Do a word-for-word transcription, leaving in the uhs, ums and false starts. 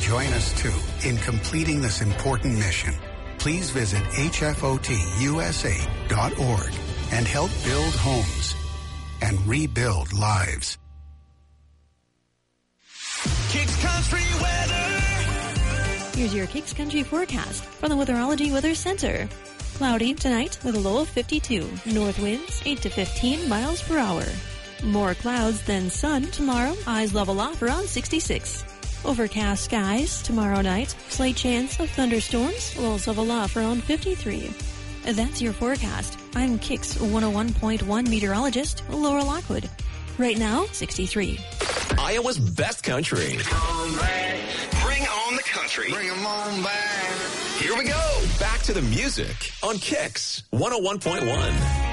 join us, too, in completing this important mission. Please visit H F O T U S A dot org and help build homes and rebuild lives. Kicks Country weather. Here's your Kicks Country forecast from the Weatherology Weather Center. Cloudy tonight with a low of fifty-two. North winds eight to fifteen miles per hour. More clouds than sun tomorrow. Highs level off around sixty-six. Overcast skies tomorrow night. Slight chance of thunderstorms. Lows level off around fifty-three. That's your forecast. I'm Kicks one oh one point one meteorologist Laura Lockwood. Right now, sixty-three. Iowa's best country. Come back. Bring on the country. Bring 'em on back. Here we go. Back to the music on Kicks one oh one point one.